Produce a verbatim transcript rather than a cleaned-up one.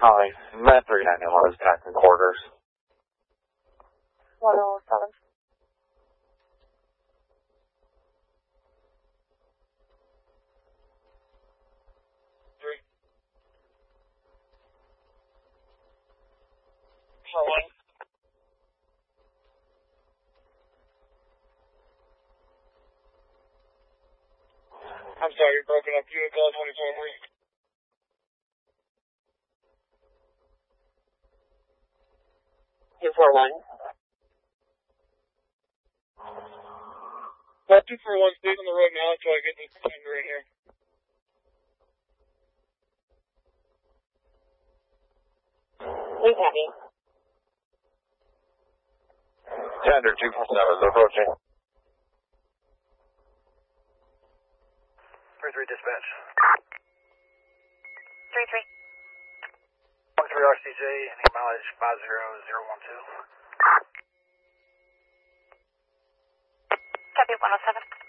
Hi, Met three nine one is back in quarters. one oh seven. Three. Four one. I'm sorry, you're broken up. You call twenty-four three. two four one. Well, two four one, stays on the road now until I get this tender in here. Please happy. Tender two four seven is approaching. three three dispatch. three three. one three R C J, mileage five zero zero one two. Copy one oh seven.